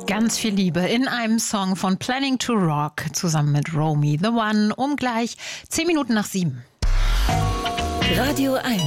Ganz viel Liebe in einem Song von Planning to Rock zusammen mit Romy the One um gleich 10 Minuten nach 7. Radio 1.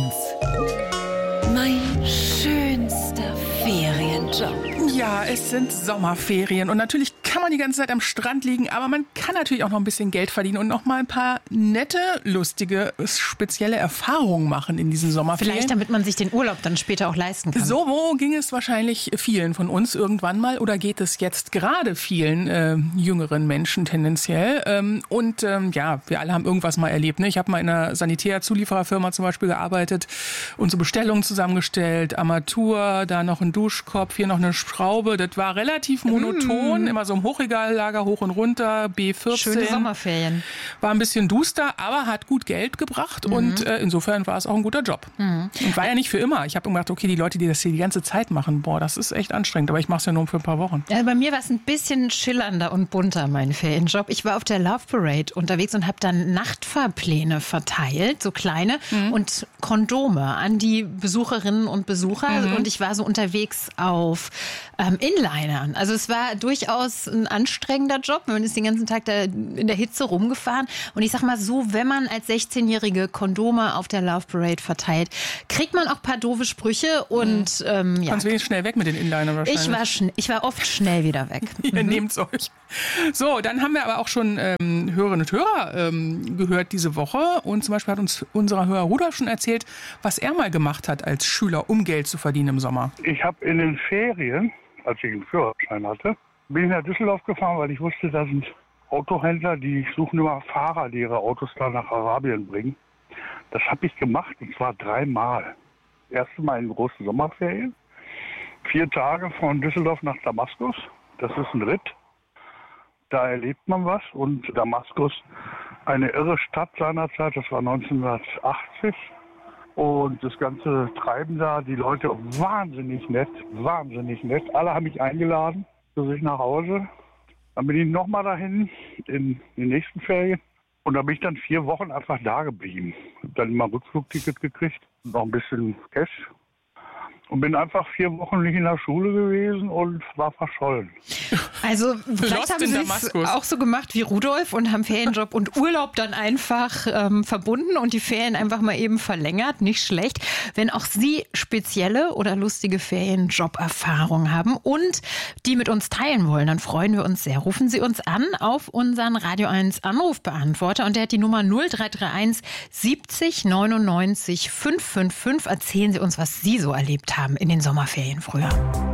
Mein schönster Ferienjob. Ja, es sind Sommerferien und natürlich kann man die ganze Zeit am Strand liegen, aber man kann natürlich auch noch ein bisschen Geld verdienen und noch mal ein paar nette, lustige, spezielle Erfahrungen machen in diesen Sommerferien. Vielleicht, damit man sich den Urlaub dann später auch leisten kann. So ging es wahrscheinlich vielen von uns irgendwann mal oder geht es jetzt gerade vielen jüngeren Menschen tendenziell. Ja, wir alle haben irgendwas mal erlebt. Ne? Ich habe mal in einer Sanitär-Zuliefererfirma zum Beispiel gearbeitet und so Bestellungen zusammengestellt, Armatur, da noch ein Duschkopf, hier noch eine Schraube. Das war relativ monoton, immer so im Hochregallager hoch und runter, B14. Schöne Sommerferien. War ein bisschen duster, aber hat gut Geld gebracht und insofern war es auch ein guter Job. Und war ja nicht für immer. Ich habe gedacht, okay, die Leute, die das hier die ganze Zeit machen, das ist echt anstrengend, aber ich mache es ja nur für ein paar Wochen. Ja, bei mir war es ein bisschen schillernder und bunter, mein Ferienjob. Ich war auf der Love Parade unterwegs und habe dann Nachtfahrpläne verteilt, so kleine, und Kondome an die Besucherinnen und Besucher. Und ich war so unterwegs auf Inlinern. Also es war durchaus ein anstrengender Job. Man ist den ganzen Tag da in der Hitze rumgefahren. Und ich sag mal so, wenn man als 16-Jährige Kondome auf der Love Parade verteilt, kriegt man auch ein paar doofe Sprüche. Und Kannst wenigstens schnell weg mit den Inlinern wahrscheinlich. Ich war oft schnell wieder weg. Ihr nehmt's euch. So, dann haben wir aber auch schon Hörerinnen und Hörer gehört diese Woche. Und zum Beispiel hat uns unser Hörer Rudolf schon erzählt, was er mal gemacht hat als Schüler, um Geld zu verdienen im Sommer. Ich habe in den Ferien, als ich einen Führerschein hatte, bin ich nach Düsseldorf gefahren, weil ich wusste, da sind Autohändler, die suchen immer Fahrer, die ihre Autos da nach Arabien bringen. Das habe ich gemacht, und zwar 3 Mal. Erste Mal in großen Sommerferien, 4 Tage von Düsseldorf nach Damaskus. Das ist ein Ritt. Da erlebt man was. Und Damaskus, eine irre Stadt seinerzeit, das war 1980. Und das ganze Treiben da, die Leute wahnsinnig nett. Alle haben mich eingeladen zu sich nach Hause. Dann bin ich nochmal dahin in den nächsten Ferien. Und da bin ich dann 4 Wochen einfach da geblieben. Hab dann immer ein Rückflugticket gekriegt, noch ein bisschen Cash. Und bin einfach 4 Wochen nicht in der Schule gewesen und war verschollen. Also vielleicht haben Sie es auch so gemacht wie Rudolf und haben Ferienjob und Urlaub dann einfach verbunden und die Ferien einfach mal eben verlängert. Nicht schlecht. Wenn auch Sie spezielle oder lustige Ferienjob-Erfahrungen haben und die mit uns teilen wollen, dann freuen wir uns sehr. Rufen Sie uns an auf unseren Radio 1 Anrufbeantworter und der hat die Nummer 0331 70 99 555. Erzählen Sie uns, was Sie so erlebt haben in den Sommerferien früher.